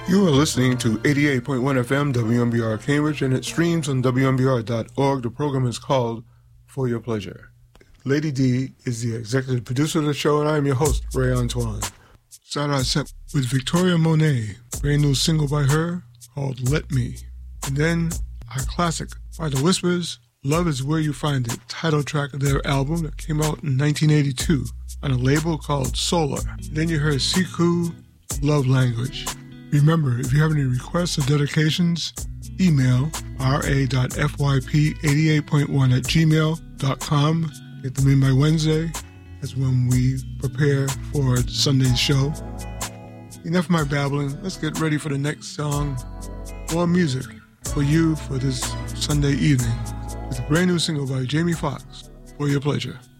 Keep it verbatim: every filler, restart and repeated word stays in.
You are listening to eighty-eight point one F M W M B R Cambridge, and it streams on W M B R dot org. The program is called For Your Pleasure. Lady D is the executive producer of the show, and I am your host, Ray Antoine. Started our set with Victoria Monet, brand new single by her called Let Me. And then our classic by The Whispers, Love Is Where You Find It, title track of their album that came out in nineteen eighty-two on a label called Solar. And then you heard Siku, Love Language. Remember, if you have any requests or dedications, email r a dot f y p eighty-eight point one at gmail dot com. Get them in by Wednesday. That's when we prepare for Sunday's show. Enough of my babbling. Let's get ready for the next song. More music for you for this Sunday evening. It's a brand new single by Jamie Foxx, For Your Pleasure.